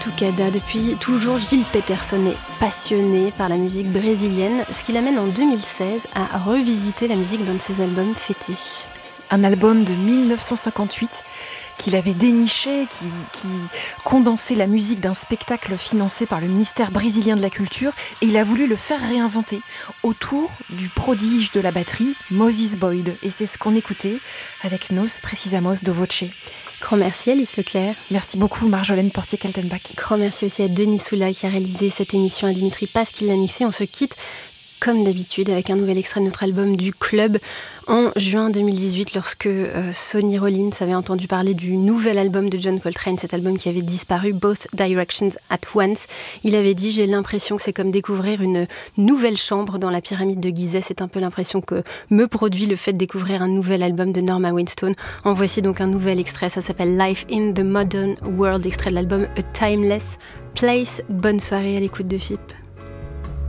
Tucada, depuis toujours, Gil Peterson est passionné par la musique brésilienne, ce qui l'amène en 2016 à revisiter la musique d'un de ses albums fétiches. Un album de 1958 qu'il avait déniché, qui condensait la musique d'un spectacle financé par le ministère brésilien de la Culture, et il a voulu le faire réinventer autour du prodige de la batterie, Moses Boyd. Et c'est ce qu'on écoutait avec Nos Precisamos do Voce. Grand merci Alice Leclerc. Merci beaucoup Marjolaine Portier-Kaltenbach. Grand merci aussi à Denis Soula qui a réalisé cette émission, à Dimitri Paz qui l'a mixée. On se quitte comme d'habitude avec un nouvel extrait de notre album du Club en juin 2018 lorsque Sonny Rollins avait entendu parler du nouvel album de John Coltrane, cet album qui avait disparu, Both Directions at Once. Il avait dit « J'ai l'impression que c'est comme découvrir une nouvelle chambre dans la pyramide de Gizeh ». C'est un peu l'impression que me produit le fait de découvrir un nouvel album de Norma Winstone. En voici donc un nouvel extrait, ça s'appelle Life in the Modern World, extrait de l'album A Timeless Place. Bonne soirée à l'écoute de FIP.